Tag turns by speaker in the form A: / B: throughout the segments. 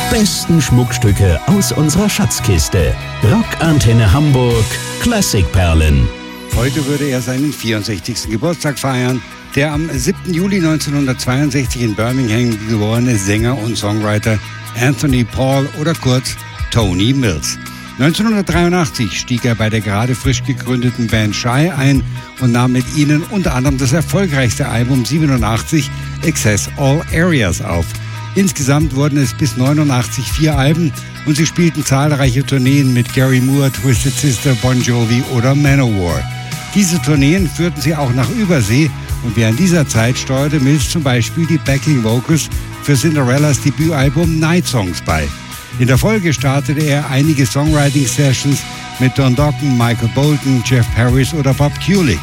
A: besten Schmuckstücke aus unserer Schatzkiste. Rockantenne Hamburg Klassikperlen.
B: Heute würde er seinen 64. Geburtstag feiern. Der am 7. Juli 1962 in Birmingham geborene Sänger und Songwriter Anthony Paul oder kurz Tony Mills. 1983 stieg er bei der gerade frisch gegründeten Band Shy ein und nahm mit ihnen unter anderem das erfolgreichste Album 87, Access All Areas, auf. Insgesamt wurden es bis 89 4 Alben und sie spielten zahlreiche Tourneen mit Gary Moore, Twisted Sister, Bon Jovi oder Manowar. Diese Tourneen führten sie auch nach Übersee und während dieser Zeit steuerte Mills zum Beispiel die Backing Vocals für Cinderellas Debütalbum Night Songs bei. In der Folge startete er einige Songwriting-Sessions mit Don Dokken, Michael Bolton, Jeff Harris oder Bob Kulick.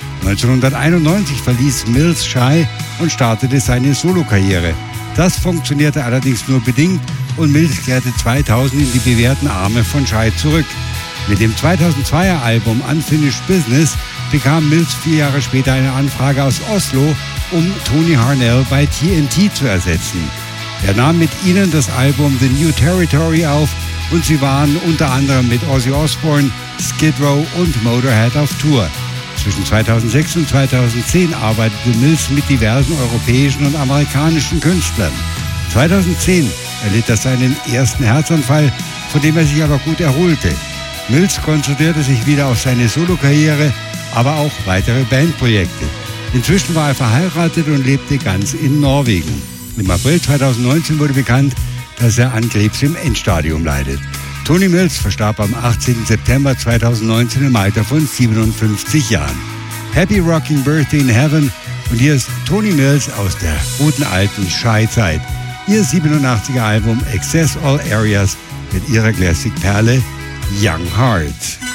B: 1991 verließ Mills Shy und startete seine Solokarriere. Das funktionierte allerdings nur bedingt und Mills kehrte 2000 in die bewährten Arme von Shy zurück. Mit dem 2002er Album Unfinished Business bekam Mills 4 Jahre später eine Anfrage aus Oslo, um Tony Harnell bei TNT zu ersetzen. Er nahm mit ihnen das Album The New Territory auf und sie waren unter anderem mit Ozzy Osbourne, Skid Row und Motorhead auf Tour. Zwischen 2006 und 2010 arbeitete Mills mit diversen europäischen und amerikanischen Künstlern. 2010 erlitt er seinen ersten Herzanfall, von dem er sich aber gut erholte. Mills konzentrierte sich wieder auf seine Solokarriere, aber auch weitere Bandprojekte. Inzwischen war er verheiratet und lebte ganz in Norwegen. Im April 2019 wurde bekannt, dass er an Krebs im Endstadium leidet. Tony Mills verstarb am 18. September 2019 im Alter von 57 Jahren. Happy Rocking Birthday in Heaven und hier ist Tony Mills aus der guten alten Shy-Zeit. Ihr 87er Album Access All Areas mit ihrer Classic-Perle Young Heart.